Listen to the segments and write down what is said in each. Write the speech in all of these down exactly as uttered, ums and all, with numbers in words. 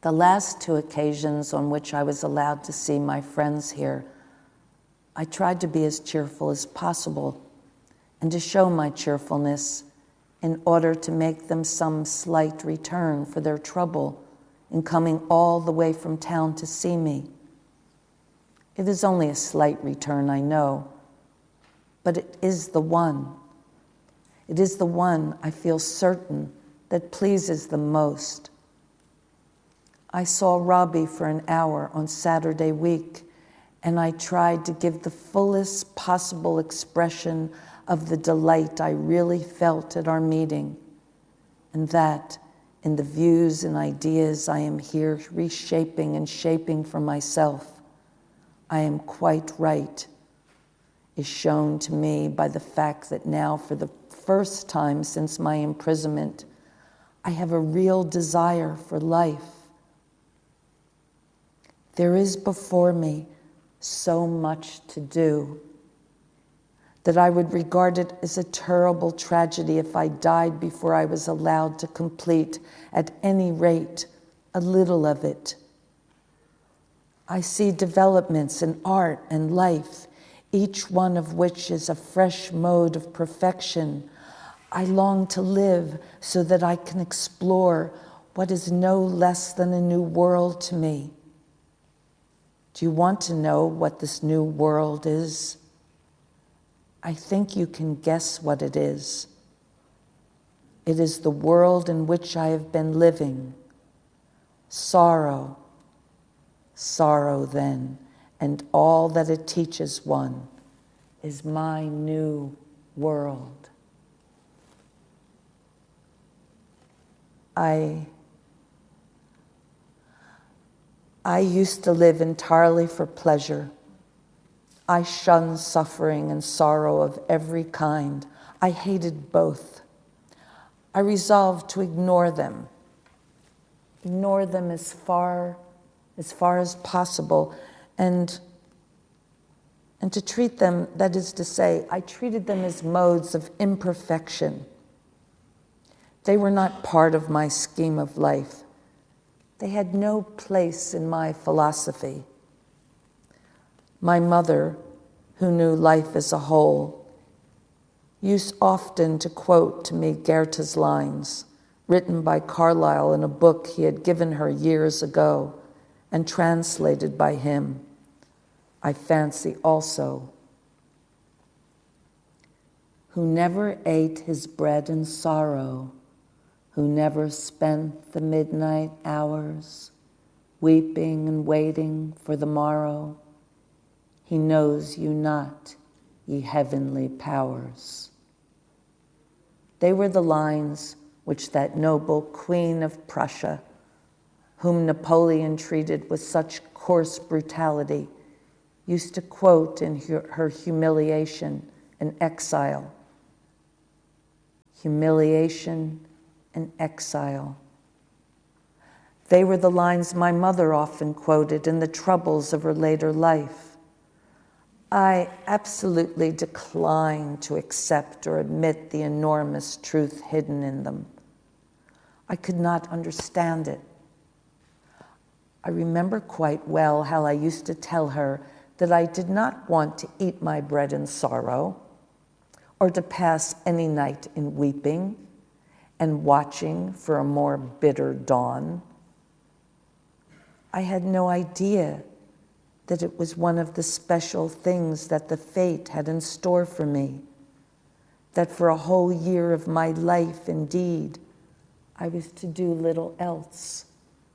The last two occasions on which I was allowed to see my friends here, I tried to be as cheerful as possible and to show my cheerfulness in order to make them some slight return for their trouble in coming all the way from town to see me. It is only a slight return, I know, but it is the one. It is the one I feel certain that pleases them most. I saw Robbie for an hour on Saturday week, and I tried to give the fullest possible expression of the delight I really felt at our meeting, and that in the views and ideas I am here reshaping and shaping for myself, I am quite right, is shown to me by the fact that now, for the first time since my imprisonment, I have a real desire for life. There is before me so much to do that I would regard it as a terrible tragedy if I died before I was allowed to complete, at any rate, a little of it. I see developments in art and life, each one of which is a fresh mode of perfection. I long to live so that I can explore what is no less than a new world to me. Do you want to know what this new world is? I think you can guess what it is. It is the world in which I have been living. Sorrow, sorrow then, and all that it teaches one is my new world. I, I used to live entirely for pleasure. I shunned suffering and sorrow of every kind. I hated both. I resolved to ignore them, ignore them as far, as far as possible, and, and to treat them, that is to say, I treated them as modes of imperfection. They were not part of my scheme of life. They had no place in my philosophy. My mother, who knew life as a whole, used often to quote to me Goethe's lines, written by Carlyle in a book he had given her years ago and translated by him, I fancy also. Who never ate his bread in sorrow, who never spent the midnight hours, weeping and waiting for the morrow, he knows you not, ye heavenly powers. They were the lines which that noble Queen of Prussia, whom Napoleon treated with such coarse brutality, used to quote in her humiliation and exile. Humiliation and exile. They were the lines my mother often quoted in the troubles of her later life. I absolutely decline to accept or admit the enormous truth hidden in them. I could not understand it. I remember quite well how I used to tell her that I did not want to eat my bread in sorrow, or to pass any night in weeping and watching for a more bitter dawn. I had no idea that it was one of the special things that the fate had in store for me, that for a whole year of my life, indeed, I was to do little else.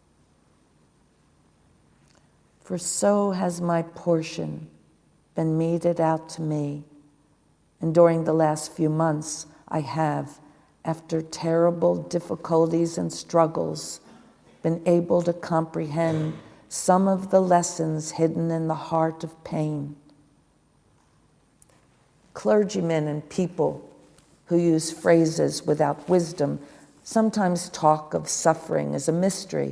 For so has my portion been meted out to me, and during the last few months I have, after terrible difficulties and struggles, been able to comprehend some of the lessons hidden in the heart of pain. Clergymen and people who use phrases without wisdom sometimes talk of suffering as a mystery.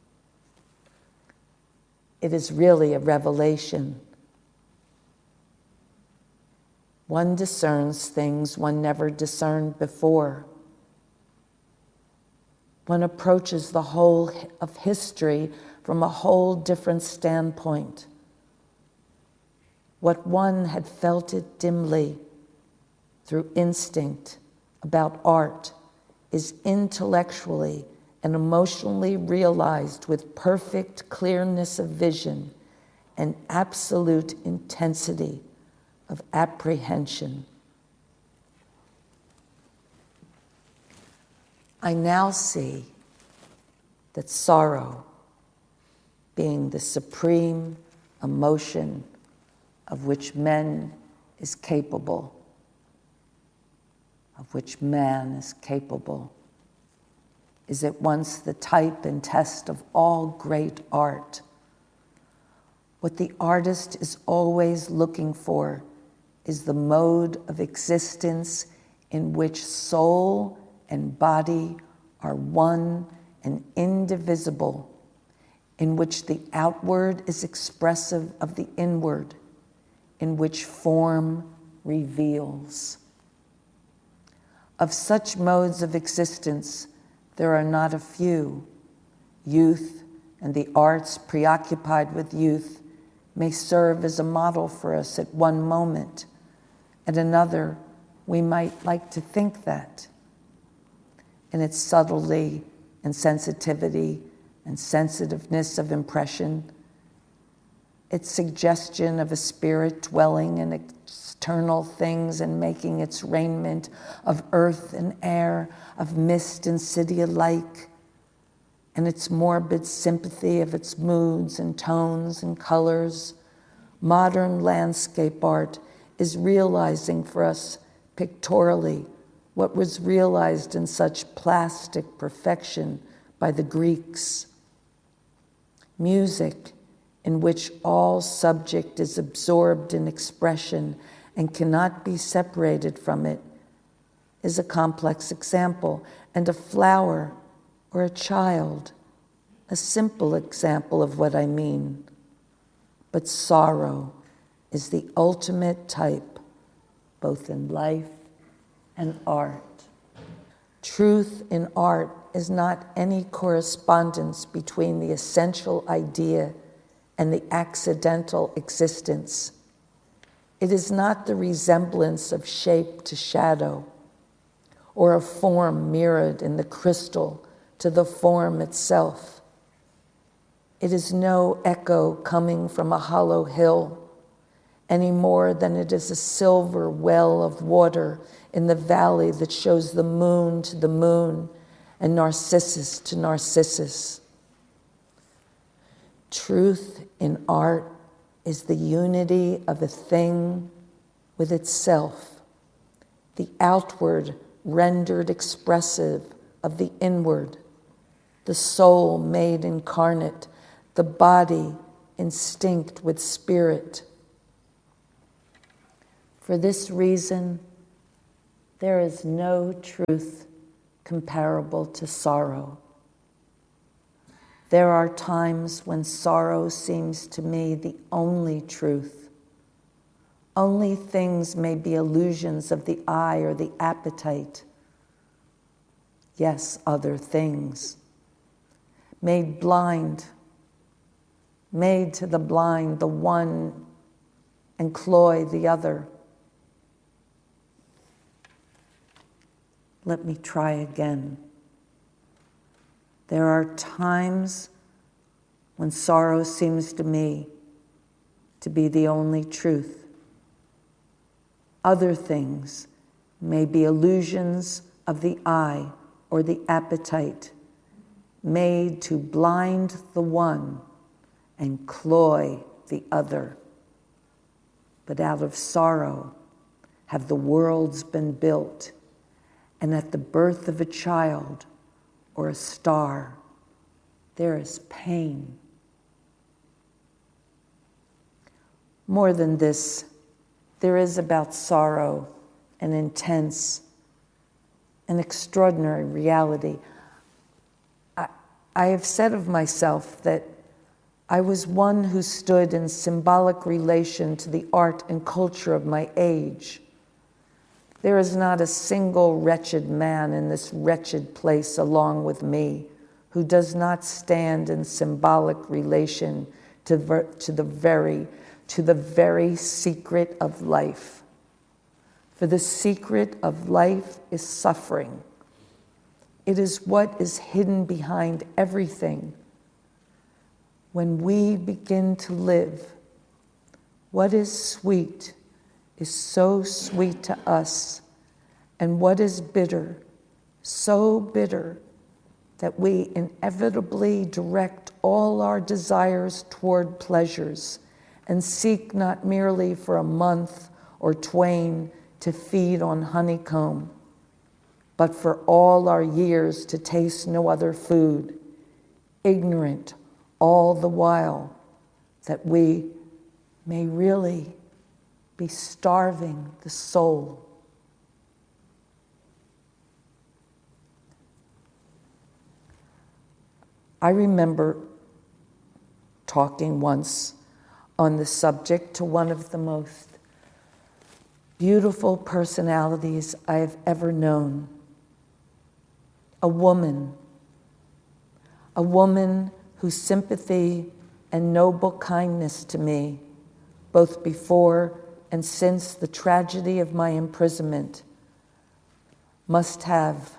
It is really a revelation. One discerns things one never discerned before. one approaches the whole of history from a whole different standpoint. What one had felt it dimly through instinct about art is intellectually and emotionally realized with perfect clearness of vision and absolute intensity of apprehension. I now see that sorrow, being the supreme emotion of which man is capable, of which man is capable, is at once the type and test of all great art. What the artist is always looking for is the mode of existence in which soul and body are one and indivisible, in which the outward is expressive of the inward, in which form reveals. Of such modes of existence, there are not a few. Youth and the arts preoccupied with youth may serve as a model for us at one moment. At another, we might like to think that. In its subtlety and sensitivity and sensitiveness of impression, its suggestion of a spirit dwelling in external things and making its raiment of earth and air, of mist and city alike, and its morbid sympathy of its moods and tones and colors, modern landscape art is realizing for us pictorially what was realized in such plastic perfection by the Greeks. Music, in which all subject is absorbed in expression and cannot be separated from it, is a complex example, and a flower or a child, a simple example of what I mean. But sorrow is the ultimate type, both in life and art. Truth in art is not any correspondence between the essential idea and the accidental existence. It is not the resemblance of shape to shadow, or a form mirrored in the crystal to the form itself. It is no echo coming from a hollow hill, any more than it is a silver well of water in the valley that shows the moon to the moon and Narcissus to Narcissus. Truth in art is the unity of a thing with itself, the outward rendered expressive of the inward, the soul made incarnate, the body instinct with spirit. For this reason, there is no truth comparable to sorrow. There are times when sorrow seems to me the only truth. Only things may be illusions of the eye or the appetite. Yes, other things. Made blind, made to the blind the one and cloy the other. Let me try again. There are times when sorrow seems to me to be the only truth. Other things may be illusions of the eye or the appetite, made to blind the one and cloy the other. But out of sorrow have the worlds been built, and at the birth of a child or a star, there is pain. More than this, there is about sorrow an intense, an extraordinary reality. I, I have said of myself that I was one who stood in symbolic relation to the art and culture of my age. There is not a single wretched man in this wretched place along with me who does not stand in symbolic relation to, ver- to the very, to the very secret of life. For the secret of life is suffering. It is what is hidden behind everything. When we begin to live, what is sweet is so sweet to us, and what is bitter, so bitter, that we inevitably direct all our desires toward pleasures and seek not merely for a month or twain to feed on honeycomb, but for all our years to taste no other food, ignorant all the while that we may really be starving the soul. I remember talking once on the subject to one of the most beautiful personalities I have ever known, a woman, a woman whose sympathy and noble kindness to me, both before and since the tragedy of my imprisonment, must have,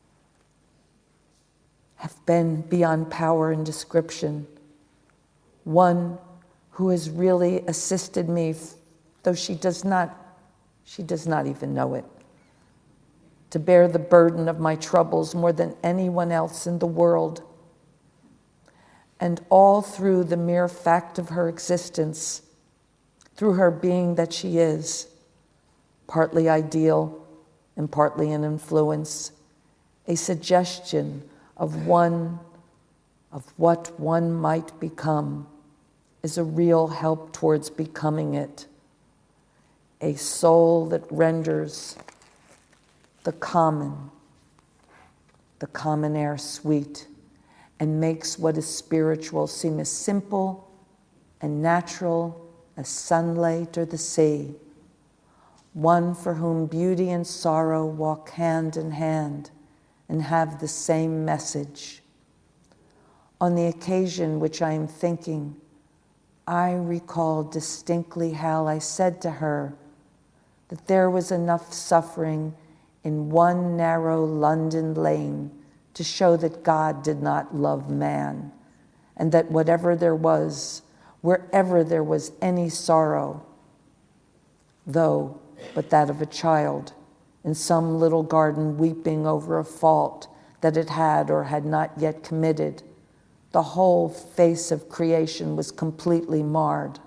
have been beyond power and description. One who has really assisted me, though she does not, she does not even know it, to bear the burden of my troubles more than anyone else in the world. And all through the mere fact of her existence, through her being that she is, partly ideal and partly an influence, a suggestion of one, of what one might become, is a real help towards becoming it. A soul that renders the common, the common air sweet, and makes what is spiritual seem as simple and natural as sunlight or the sea. One for whom beauty and sorrow walk hand in hand and have the same message. On the occasion which I am thinking, I recall distinctly how I said to her that there was enough suffering in one narrow London lane to show that God did not love man, and that whatever there was, wherever there was any sorrow, though but that of a child in some little garden weeping over a fault that it had or had not yet committed, the whole face of creation was completely marred.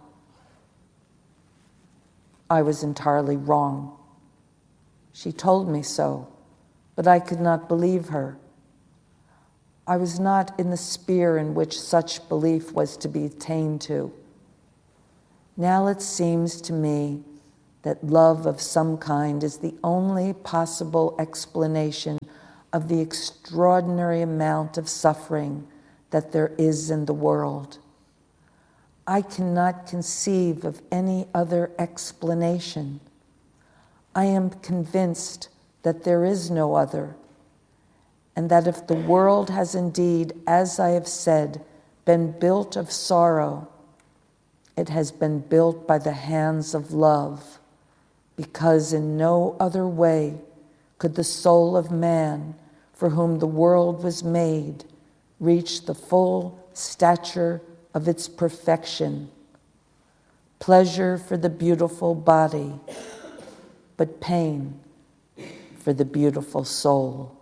I was entirely wrong. She told me so, but I could not believe her. I was not in the sphere in which such belief was to be attained to. Now it seems to me that love of some kind is the only possible explanation of the extraordinary amount of suffering that there is in the world. I cannot conceive of any other explanation. I am convinced that there is no other, and that if the world has indeed, as I have said, been built of sorrow, it has been built by the hands of love, because in no other way could the soul of man, for whom the world was made, reach the full stature of its perfection. Pleasure for the beautiful body, but pain for the beautiful soul.